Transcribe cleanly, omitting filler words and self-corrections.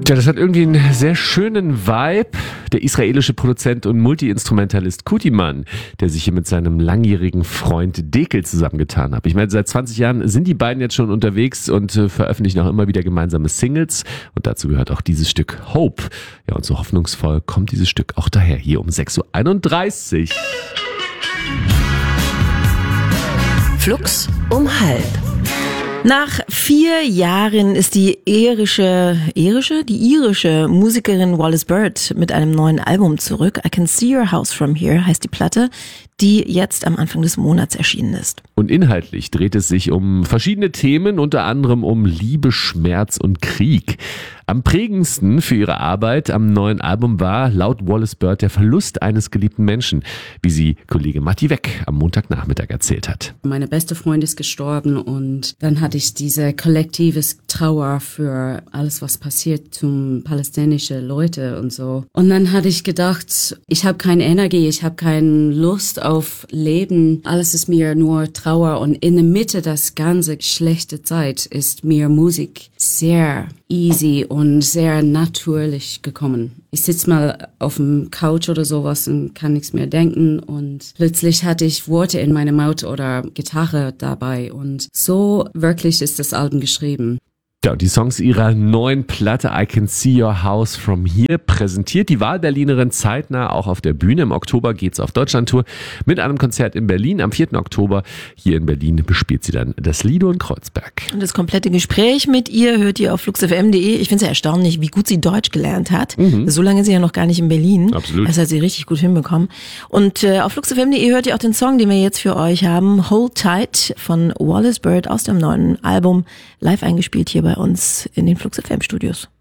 Tja, das hat irgendwie einen sehr schönen Vibe. Der israelische Produzent und Multi-Instrumentalist Kutiman, der sich hier mit seinem langjährigen Freund Dekel zusammengetan hat. Ich meine, seit 20 Jahren sind die beiden jetzt schon unterwegs und veröffentlichen auch immer wieder gemeinsame Singles. Und dazu gehört auch dieses Stück Hope. Ja, und so hoffnungsvoll kommt dieses Stück auch daher hier um 6.31 Uhr. Flux um halb. Nach 4 Jahren ist die irische Musikerin Wallis Bird mit einem neuen Album zurück. I Can See Your House From Here heißt die Platte, die jetzt am Anfang des Monats erschienen ist. Und inhaltlich dreht es sich um verschiedene Themen, unter anderem um Liebe, Schmerz und Krieg. Am prägendsten für ihre Arbeit am neuen Album war laut Wallis Bird der Verlust eines geliebten Menschen, wie sie Kollege Matti Weck am Montagnachmittag erzählt hat. Meine beste Freundin ist gestorben und dann hatte ich diese kollektives Trauer für alles, was passiert zum palästinensischen Leute und so. Und dann hatte ich gedacht, ich habe keine Energie, ich habe keine Lust auf Leben. Alles ist mir nur Trauer und in der Mitte das ganze schlechte Zeit ist mir Musik sehr easy und sehr natürlich gekommen. Ich sitze mal auf dem Couch oder sowas und kann nichts mehr denken und plötzlich hatte ich Worte in meiner Mouth oder Gitarre dabei und so wirklich ist das Album geschrieben. Ja, und die Songs ihrer neuen Platte I Can See Your House From Here präsentiert die Wahlberlinerin zeitnah auch auf der Bühne. Im Oktober geht's auf Deutschlandtour mit einem Konzert in Berlin. Am 4. Oktober hier in Berlin bespielt sie dann das Lido in Kreuzberg. Und das komplette Gespräch mit ihr hört ihr auf fluxfm.de. Ich finde es ja erstaunlich, wie gut sie Deutsch gelernt hat. So lange ist sie ja noch gar nicht in Berlin. Absolut. Das hat sie richtig gut hinbekommen. Und auf fluxfm.de hört ihr auch den Song, den wir jetzt für euch haben. Hold Tight von Wallis Bird aus dem neuen Album. Live eingespielt hier bei uns in den Flux FM Studios.